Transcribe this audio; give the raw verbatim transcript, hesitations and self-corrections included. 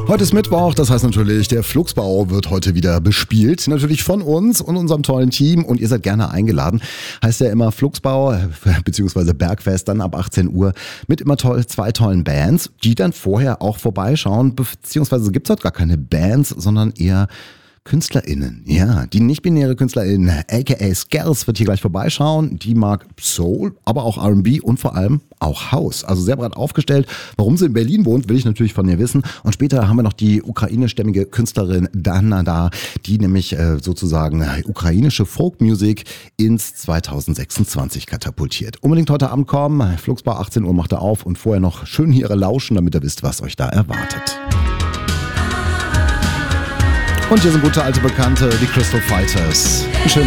Heute ist Mittwoch, das heißt natürlich, der Flugsbau wird heute wieder bespielt. Natürlich von uns und unserem tollen Team und ihr seid gerne eingeladen. Heißt ja immer Flugsbau bzw. Bergfest dann ab achtzehn Uhr mit immer toll, zwei tollen Bands, die dann vorher auch vorbeischauen. Beziehungsweise gibt es heute gar keine Bands, sondern eher KünstlerInnen, ja, die nicht-binäre KünstlerInnen, aka Skells, wird hier gleich vorbeischauen. Die mag Soul, aber auch R and B und vor allem auch House. Also sehr breit aufgestellt. Warum sie in Berlin wohnt, will ich natürlich von ihr wissen. Und später haben wir noch die ukrainischstämmige Künstlerin Dana da, die nämlich äh, sozusagen äh, ukrainische Folkmusik ins zwanzig sechsundzwanzig katapultiert. Unbedingt heute Abend kommen. Flugsbau achtzehn Uhr macht er auf und vorher noch schön hier lauschen, damit ihr wisst, was euch da erwartet. Und hier sind gute alte Bekannte, die Crystal Fighters. Einen schönen